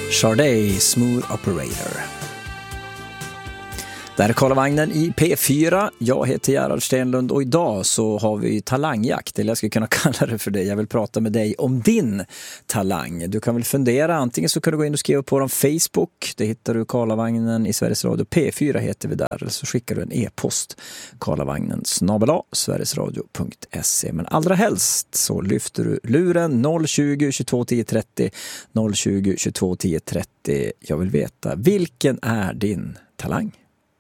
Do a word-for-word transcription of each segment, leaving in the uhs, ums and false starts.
Sade, Smooth Operator. Där är Karlavagnen i P fyra. Jag heter Gerhard Stenlund och idag så har vi talangjakt, eller jag skulle kunna kalla det för det. Jag vill prata med dig om din talang. Du kan väl fundera, antingen så kan du gå in och skriva på dem Facebook. Det hittar du Karlavagnen i Sveriges Radio. P fyra heter vi där. Eller så skickar du en e-post. Karlavagnen snabel-a sverigesradio punkt se. Men allra helst så lyfter du luren noll tjugo, tjugotvå, tio, trettio. noll tjugo, tjugotvå, tio, trettio. Jag vill veta, vilken är din talang?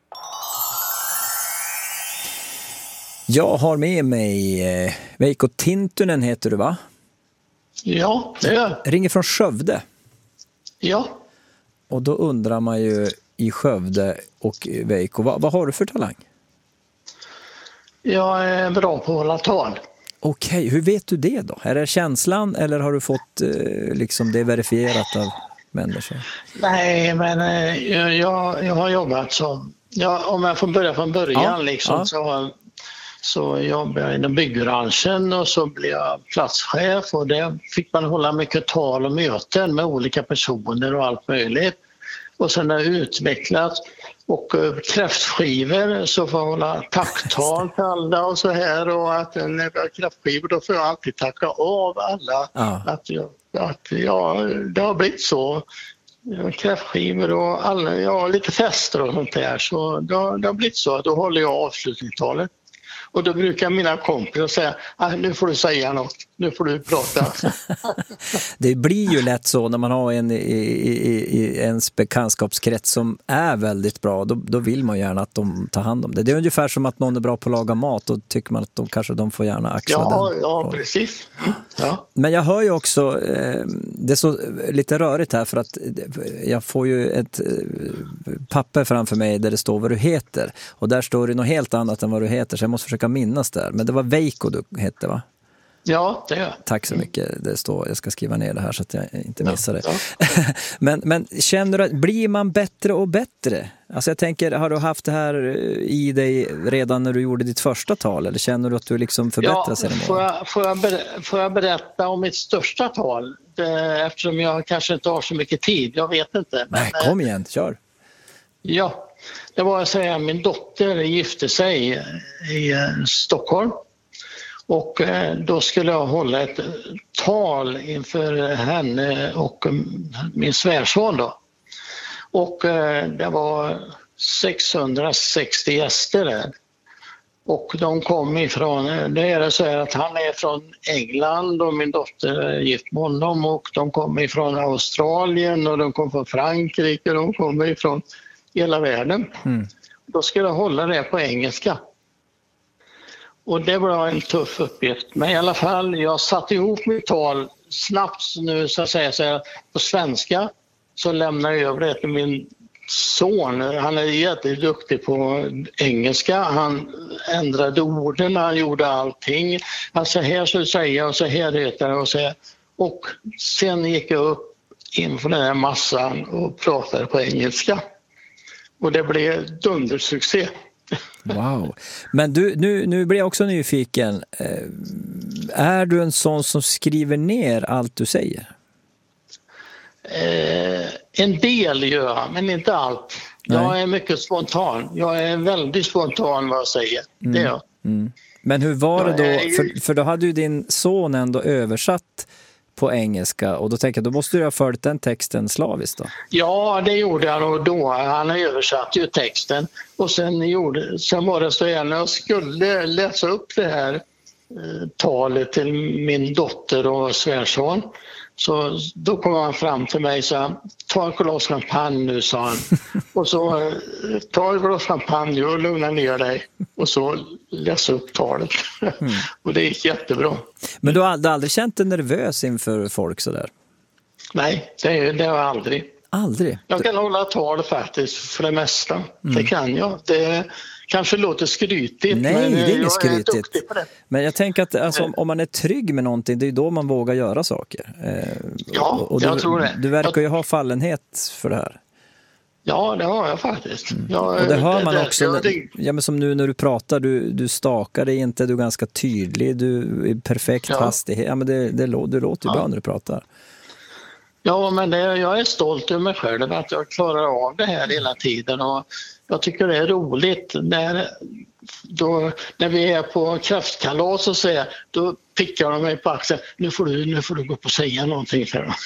Jag har med mig eh, Veikko Tintunen heter du, va? Ja, det är. Ringer från Skövde. Ja. Och då undrar man ju i Skövde och Veikko, vad, vad har du för talang? Jag är bra på att hålla tal. Okej, hur vet du det då? Är det känslan eller har du fått eh, liksom det verifierat av människor? Nej, men eh, jag, jag har jobbat som, ja, om jag får börja från början ja, liksom, ja. så Så jobbade jag inom byggbranschen och så blev jag platschef och där fick man hålla mycket tal och möten med olika personer och allt möjligt. Och sen har jag utvecklats och kräftskivor så får jag hålla tacktal till alla och så här, och att när jag har kräftskivor då får jag alltid tacka av alla ja. att, jag, att ja, det har blivit så. Kräftskivor och alla, ja, lite fester och sånt där, så det, det har blivit så att då håller jag avslutningstalet. Och då brukar mina kompisar säga, ah, nu får du säga något, nu får du prata. Det blir ju lätt så när man har en i, i, i ens bekantskapskrets som är väldigt bra, då, då vill man gärna att de tar hand om det. Det är ungefär som att någon är bra på att laga mat och tycker man att de kanske de får gärna axla ja, den. Ja, precis. Ja. Men jag hör ju också, eh, det är så lite rörigt här för att jag får ju ett eh, papper framför mig där det står vad du heter. Och där står det något helt annat än vad du heter, så jag måste försöka minnas där. Men det var Veikko du hette, va? Ja, det är. Tack så mycket. Det står, jag ska skriva ner det här så att jag inte missar det. Ja, ja. men, men känner du att blir man bättre och bättre? Alltså jag tänker, har du haft det här i dig redan när du gjorde ditt första tal? Eller känner du att du liksom förbättras? Ja, får jag, får, jag ber, får jag berätta om mitt största tal? Det, eftersom jag kanske inte har så mycket tid, jag vet inte. Men, Nej, kom igen, kör. Ja, det var att säga min dotter gifte sig i Stockholm. Och då skulle jag hålla ett tal inför henne och min svärson då. Och det var sexhundrasextio gäster där. Och de kom ifrån, det är det så här att han är från England och min dotter är gift med honom, och de kommer ifrån Australien och de kommer från Frankrike och de kommer ifrån hela världen. Mm. Då skulle jag hålla det på engelska. Och det var en tuff uppgift. Men i alla fall, jag satte ihop mitt tal snabbt nu så att säga så här, på svenska. Så lämnade jag över det till min son. Han är jätteduktig på engelska. Han ändrade orden, han gjorde allting. Alltså här så säger jag och så här heter det och så här. Och sen gick jag upp inför den här massan och pratade på engelska. Och det blev dundersuccé. Wow. Men du, nu, nu blir jag också nyfiken. Är du en sån som skriver ner allt du säger? Eh, en del gör jag, men inte allt. Nej. Jag är mycket spontan. Jag är väldigt spontan vad jag säger. Mm. Det är jag. Mm. Men hur var jag det då? Ju... För, för då hade ju din son ändå översatt på engelska, och då tänker jag, då måste du ha följt den texten slaviskt då? Ja, det gjorde han, och då han översatte ju texten, och sen, gjorde, sen var det så gärna jag skulle läsa upp det här eh, talet till min dotter och svärson. Så då kom han fram till mig och sa, ta en glas champagne nu, sa han. Och så ta en glas champagne och lugna ner dig. Och så läsa upp talet. Mm. Och det gick jättebra. Men du har aldrig känt dig nervös inför folk sådär? Nej, det, det har jag aldrig. Aldrig? Jag kan hålla tal faktiskt för det mesta. Mm. Det kan jag. Det kanske låter skrytigt. Nej, men det är inget jag skrytigt. Är duktig på det. Men jag tänker att alltså, om, om man är trygg med någonting, det är då man vågar göra saker. Eh, ja, och, och jag du, tror det. Du verkar ju ha fallenhet för det här. Ja, det har jag faktiskt. Mm. Jag, och det hör man det, också, jag, det, ja, men som nu när du pratar, du, du stakar dig inte, du är ganska tydlig, du är perfekt ja. hastighet. Ja, men det, det, det låter ju ja. bra när du pratar. Ja, men det, jag är stolt över mig själv att jag klarar av det här hela tiden och jag tycker det är roligt när, då, när vi är på kraftkalas och så, då pickar de mig på axeln. Nu får du, nu får du gå upp och säga någonting.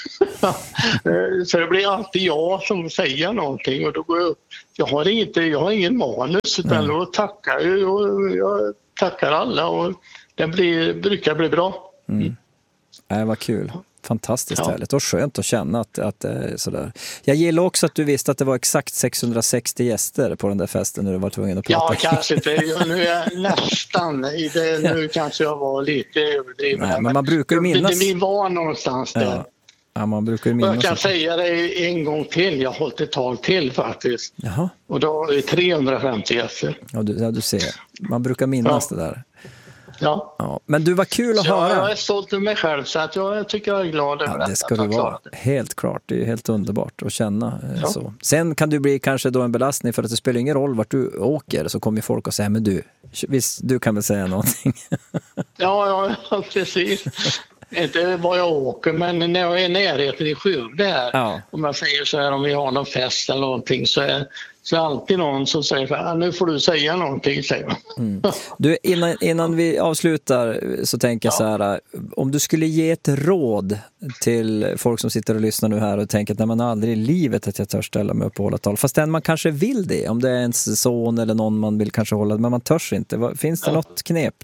Så det blir alltid jag som säger någonting och då går jag upp. Jag har, inte, jag har ingen manus utan då tackar jag, jag tackar alla och det blir, brukar bli bra. Mm. Äh, vad kul. Fantastiskt ja. Härligt och skönt att känna att, att det är sådär. Jag gillar också att du visste att det var exakt sexhundrasextio gäster på den där festen när du var tvungen att prata. Ja, kanske inte. Nu är jag nästan i det. Nu kanske jag var lite överdriven. Nej, men man brukar ju minnas. Vi var någonstans där. Ja. Ja, man brukar ju minnas. Jag kan säga det en gång till. Jag har hållit ett tal till faktiskt. Jaha. Och då var det trehundrafemtio gäster. Ja, du, ja, du ser. Man brukar minnas ja. det där. Ja. ja. Men du var kul att så höra. Jag är stolt över mig själv så att jag tycker jag är glad över ja, det. ska du vara. Det. Helt klart. Det är helt underbart att känna ja. så. Sen kan du bli kanske då en belastning för att det spelar ingen roll vart du åker så kommer folk att säga men du, visst, du kan väl säga någonting. ja, ja, precis. Inte var jag åker, men när jag är i närheten i Skövde här, ja. om jag säger så här, om vi har någon fest eller någonting så är, så är alltid någon som säger så här, nu får du säga någonting, säger man. Mm. Du, innan, innan vi avslutar så tänker jag ja. så här, om du skulle ge ett råd till folk som sitter och lyssnar nu här och tänker att när man aldrig i livet att jag törs ställa mig upp och hålla tal, fast den man kanske vill det, om det är ens son eller någon man vill kanske hålla, men man törs inte. Finns det ja. något knep?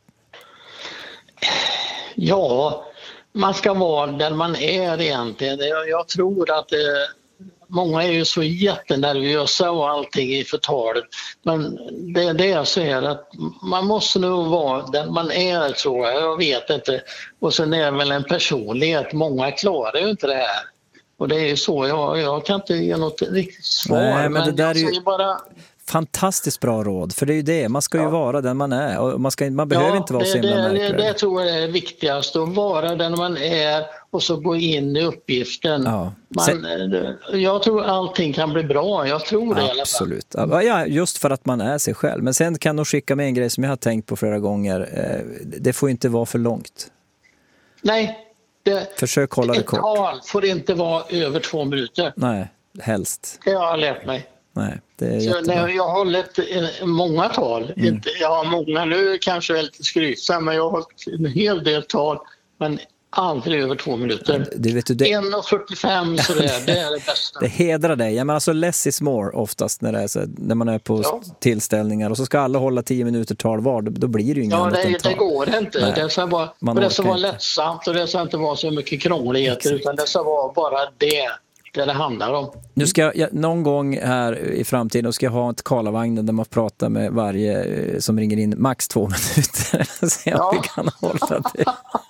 Ja, man ska vara där man är egentligen. Jag, jag tror att eh, många är ju så jättenervösa och allting i förtalet. Men det, det är så här att man måste nog vara där man är, tror jag. Jag vet inte. Och sen är det väl en personlighet. Många klarar ju inte det här. Och det är ju så. Jag, jag kan inte ge något riktigt svar. Nej, men, men det där är ju bara... fantastiskt bra råd, för det är ju det. Man ska ju ja. vara den man är. Och man, ska, man behöver ja, inte vara så himla märklig. Det, det tror jag är viktigast. Att vara den man är och så gå in i uppgiften. Ja. Man, Sen, jag tror allting kan bli bra. Jag tror det i alla fall. Absolut. Ja, just för att man är sig själv. Men sen kan de skicka med en grej som jag har tänkt på flera gånger. Det får inte vara för långt. Nej. Det, Försök hålla det kort. Ett tal får inte vara över två minuter. Nej, helst. Det har jag lärt mig. Nej, det är så när jag har hållit många tal, mm. inte, jag har många nu kanske är lite skrytsam, men jag har hållit en hel del tal, men aldrig över två minuter. Det, vet du, det... en och fyrtiofem så det är, det är det bästa. Det hedrar dig. Jag menar, alltså less is more oftast när, det är så, när man är på ja. tillställningar och så ska alla hålla tio minuter tal var, då blir det ju ingen ja, det, det går inte. Nej. Det ska vara, det ska vara lättsamt och det ska inte vara så mycket krångligheter. Exakt. Utan det ska vara bara det. Det det handlar om. Nu ska jag, någon gång här i framtiden ska jag ha ett Karlavagnen där man pratar med varje som ringer in max två minuter. Så ja. vi kan hålla det.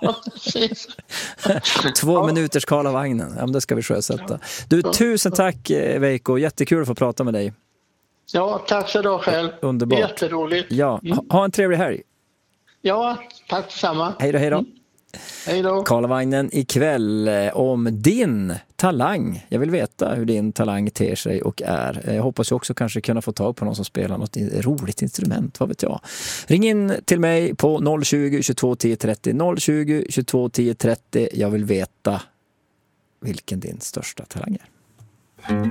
Två ja. minuters Karlavagnen. Ja, men det ska vi sjösätta. Du, tusen tack Veiko. Jättekul att få prata med dig. Ja, tack så du själv. Underbart. Jätteroligt. Ja, ha, ha en trevlig helg. Ja, tack detsamma. Hej då, hej då. Mm. Hej då. Karlavagnen ikväll om din talang. Jag vill veta hur din talang ter sig och är. Jag hoppas också kanske kunna få tag på någon som spelar något roligt instrument, vad vet jag. Ring in till mig på noll tjugo, tjugotvå, tio trettio. noll tjugo, tjugotvå, tio trettio. Jag vill veta vilken din största talang är.